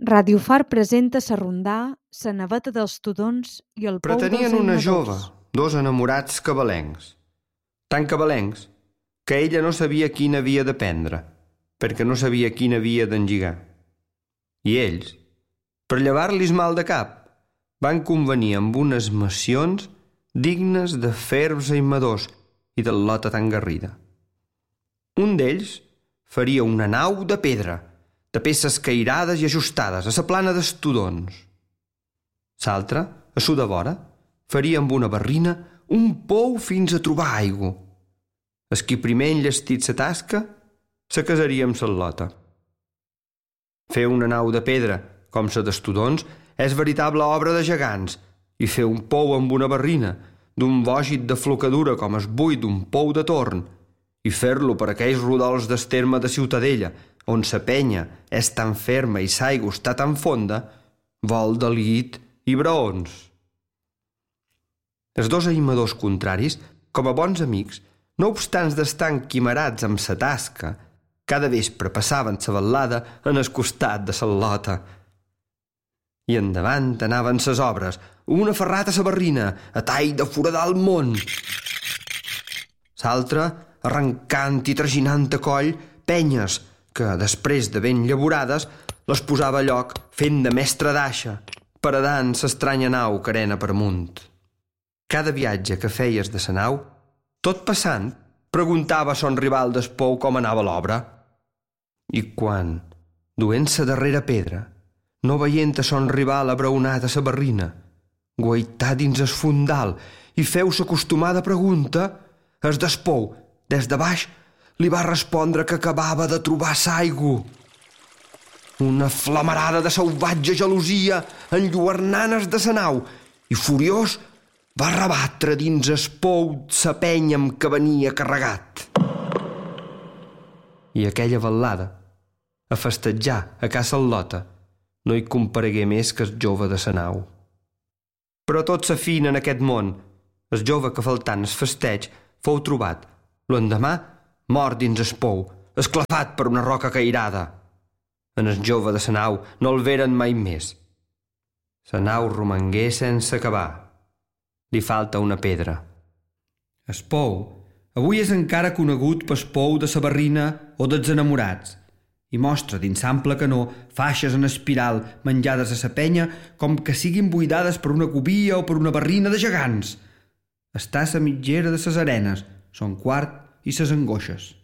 Radio Far presenta sa rondà, sa naveta dels tudons i el pou dels Pretenien una jove, animadors. dos enamorats cabalencs. Tan cabalencs que ella no sabia quina havia de prendre, perquè no sabia quina havia d'enlligar. I ells, per llevar-lis mal de cap, van convenir amb unes macions dignes de ferbs aimadors i de lota tan garrida. Un d'ells faria una nau de pedra, de peces cairades i ajustades, a sa plana d'estudons. S'altre, a su de vora, faria amb una barrina un pou fins a trobar aigua. El qui primer enllestit sa tasca, se casaria amb sa lota. Fer una nau de pedra, com sa d'estudons, és veritable obra de gegants, i fer un pou amb una barrina, d'un bògit de flocadura com es buit d'un pou de torn, i fer-lo per aquells rodols d'esterma de Ciutadella, on sa penya és tan ferma i s'aigua està tan fonda, vol de llit i braons. Els dos aimadors contraris, com a bons amics, no obstant d'estar enquimarats amb sa tasca, cada vespre passaven sa vetllada en el costat de sa lota. I endavant anaven ses obres, un aferrat a sa barrina, a tall de foradar el món. S'altre, arrencant i traginant a coll penyes que, després de ben llavorades, les posava a lloc fent de mestre d'aixa, paradant s'estranya nau carena per amunt. Cada viatge que feies de sa nau, tot passant, preguntava a son rival del pou com anava l'obra. I quan, duent sa darrera pedra, no veient a son rival abraonat a sa barrina, guaità dins el fondal i feu s'acostumada pregunta, el del pou, des de baix, li va respondre que acabava de trobar s'aigua. Una flamarada de salvatge gelosia enlluernant es de sa nau i, furiós, va rebatre dins el pou sa penya amb què venia carregat. I aquella vetllada, a festejar a casa Lota, no hi comparegué més que el jove de sa nau. Però tot s'afina en aquest món. El jove que faltant el festeig fou trobat, l'endemà mort dins el pou, esclafat per una roca cairada. En el jove de sa nau no el veren mai més. Sa nau romangué sense acabar. Li falta una pedra. El pou avui és encara conegut pel pou de sa barrina o dels enamorats i mostra dins l'ample canó faixes en espiral menjades a sa penya com que siguin buidades per una cubia o per una barrina de gegants. Està a sa mitgera de ses arenes, son quart i ses angoixes.